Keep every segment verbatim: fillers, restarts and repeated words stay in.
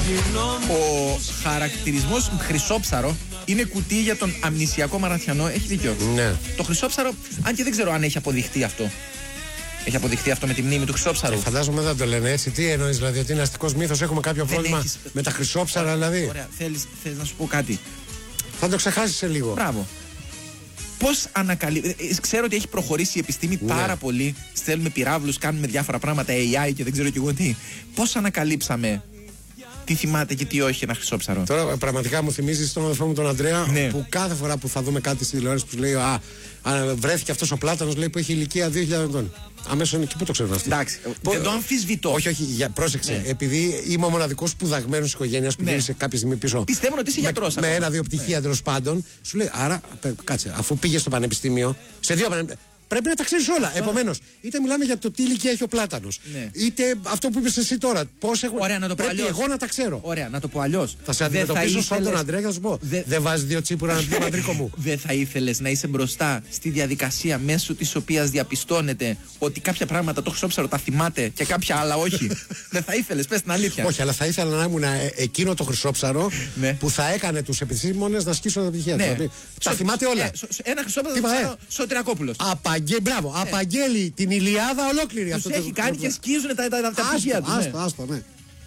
Ο χαρακτηρισμός χρυσόψαρο είναι κουτί για τον αμνησιακό μαραθιανό. Έχει δίκιο. Ναι. Το χρυσόψαρο, αν και δεν ξέρω αν έχει αποδειχτεί αυτό. Έχει αποδειχτεί αυτό με τη μνήμη του χρυσόψαρου. Ε, φαντάζομαι δεν το λένε έτσι. Τι εννοείς, δηλαδή, ότι είναι αστικός μύθος, έχουμε κάποιο δεν πρόβλημα έχεις... με τα χρυσόψαρα, δηλαδή. Ωραία, θέλεις, θέλεις να σου πω κάτι. Θα το ξεχάσεις σε λίγο. Μπράβο. Πώς ανακαλύπτει. Ξέρω ότι έχει προχωρήσει η επιστήμη ναι. πάρα πολύ. Στέλνουμε πυράβλους, κάνουμε διάφορα πράγματα, έι άι και δεν ξέρω και εγώ τι. Πώς ανακαλύψαμε τι θυμάται και τι όχι ένα χρυσόψαρο. Τώρα πραγματικά μου θυμίζεις τον αδερφό μου τον Αντρέα, ναι. που κάθε φορά που θα δούμε κάτι στη τηλεόραση που λέει Α, α βρέθηκε αυτός ο Πλάτανος, λέει, που έχει ηλικία δύο χιλιάδες ετών. Αμέσως είναι εκεί που το ξέρουν αυτοί. Εντάξει, Πο... δεν το αμφισβητώ. Όχι, όχι, για, πρόσεξε. Ναι. Επειδή είμαι ο μοναδικός σπουδαγμένος της οικογένειας που ναι. γύρισε κάποια στιγμή πίσω. Πιστεύω ότι είσαι γιατρός. Με, με ένα-δύο πτυχία ναι. τέλος πάντων, σου λέει άρα, κάτσε, αφού πήγε στο πανεπιστήμιο, σε δύο πανεπιστήμια. Πρέπει να τα ξέρεις όλα. Επομένως, είτε μιλάμε για το τι ηλικία έχει ο Πλάτανος, ναι. είτε αυτό που είπες εσύ τώρα. Πώς έχω... Ωραία, να το πω πρέπει αλλιώς. Εγώ να τα ξέρω. Ωραία, να το πω αλλιώς. Θα σε αντιμετωπίσω σαν τον Αντρέα και θα σου πω. Δεν δε βάζει δύο τσίπουρα να πει τον Αντρίκο μου. Δεν θα ήθελες να είσαι μπροστά στη διαδικασία μέσω της οποίας διαπιστώνεται ότι κάποια πράγματα το χρυσόψαρο τα θυμάται και κάποια άλλα όχι. Δεν θα ήθελες, πες την αλήθεια. Όχι, αλλά θα ήθελα να ήμουν εκείνο το χρυσόψαρο ναι. που θα έκανε τους επιστήμονες να σκίσουν τα πτυχία ναι. του. Τα θυμάται όλα. Ένα χρυσόψαρο Σωτηρακόπουλος. Μπράβο, απαγγέλει την Ηλιάδα ολόκληρη. Τους έχει κάνει και σκίζουν τα πτυχία του. Άστο, άστο, ναι.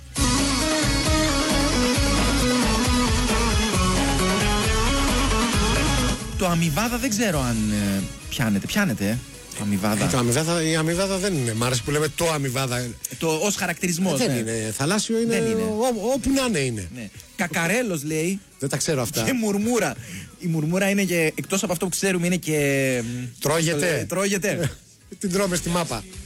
Το αμοιβάδα δεν ξέρω αν ε, πιάνεται. Πιάνεται, ε, το αμοιβάδα. Ε, το αμοιβάδα, η αμοιβάδα δεν είναι. Μ' άρεσε που λέμε το αμοιβάδα. Το ως χαρακτηρισμός. Ε, δεν ναι. είναι. Θαλάσσιο είναι. Δεν είναι. Ό, όπου να είναι είναι. Ναι. Κακαρέλος λέει. Δεν τα ξέρω αυτά. Και μουρμούρα. Η μουρμούρα είναι και, εκτός από αυτό που ξέρουμε, είναι και. Τρώγεται. Τρώγεται. Την τρώμε στη μάπα.